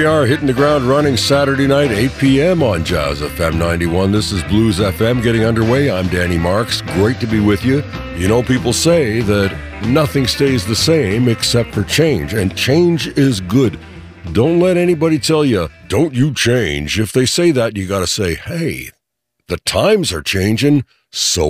we are, hitting the ground running Saturday night, 8 p.m. on Jazz FM 91. This is Blues FM getting underway. I'm Danny Marks. Great to be with you. You know, people say that nothing stays the same except for change, and change is good. Don't let anybody tell you, don't you change. If they say that, you got to say, hey, the times are changing, so